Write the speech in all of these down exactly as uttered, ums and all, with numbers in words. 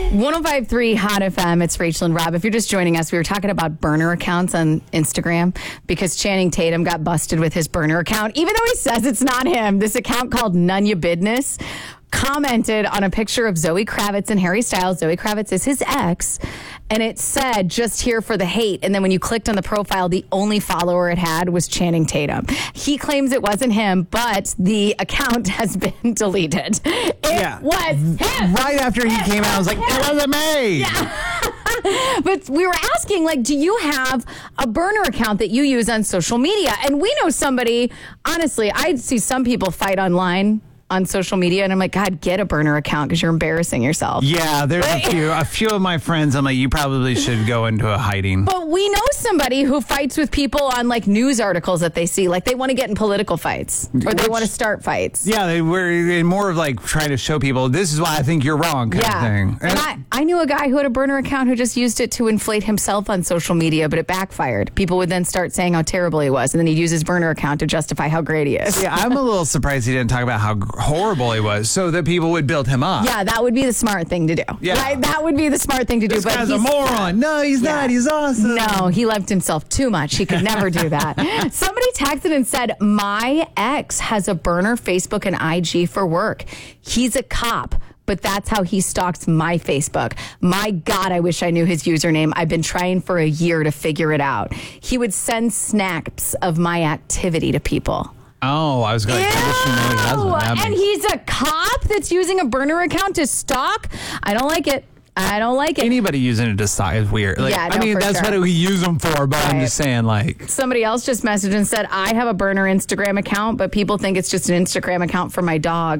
one oh five point three Hot F M. It's Rachel and Rob. If you're just joining us, we were talking about burner accounts on Instagram because Channing Tatum got busted with his burner account. Even though he says it's not him, this account called None Ya Business commented on a picture of Zoe Kravitz and Harry Styles. Zoe Kravitz is his ex. And it said, just here for the hate. And then when you clicked on the profile, the only follower it had was Channing Tatum. He claims it wasn't him, but the account has been deleted. It yeah. was him. Right after he it came out, I was like, it wasn't me. Yeah. But we were asking, like, do you have a burner account that you use on social media? And we know somebody, honestly, I see some people fight online on social media, and I'm like, God, get a burner account because you're embarrassing yourself. Yeah, there's a few, a few of my friends, I'm like, you probably should go into a hiding. But we know somebody who fights with people on, like, news articles that they see. Like, they want to get in political fights, or they Which, want to start fights. Yeah, they were more of, like, trying to show people, this is why I think you're wrong kind yeah. of thing. And, and I, I knew a guy who had a burner account who just used it to inflate himself on social media, but it backfired. People would then start saying how terrible he was, and then he'd use his burner account to justify how great he is. Yeah, I'm a little surprised he didn't talk about how horrible he was, so that people would build him up. Yeah, that would be the smart thing to do. Yeah. Right? That would be the smart thing to This do. But guy's he's a moron. No, he's yeah. not. He's awesome. No, he loved himself too much. He could never do that. Somebody texted and said, my ex has a burner Facebook and I G for work. He's a cop, but that's how he stalks my Facebook. My God, I wish I knew his username. I've been trying for a year to figure it out. He would send snaps of my activity to people. Oh, I was going to say, I wish you knew his husband. And he's a cop that's using a burner account to stalk? I don't like it. I don't like it. Anybody using it to stalk is weird. Like, yeah, no, I mean, for that's sure. what we use them for, but right. I'm just saying, like... Somebody else just messaged and said, I have a burner Instagram account, but people think it's just an Instagram account for my dog.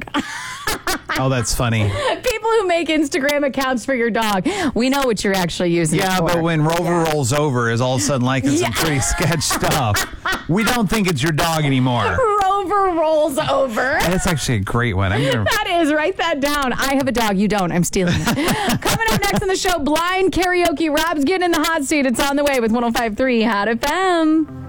Oh, that's funny. People who make Instagram accounts for your dog. We know what you're actually using Yeah, it for. but when Rover yeah. rolls over is all of a sudden liking yeah. some pretty sketch stuff, we don't think it's your dog anymore. Rover rolls over. That's actually a great one. I'm gonna... That is. Write that down. I have a dog. You don't. I'm stealing it. Coming up next on the show, blind karaoke. Rob's getting in the hot seat. It's on the way with one oh five point three Hot F M.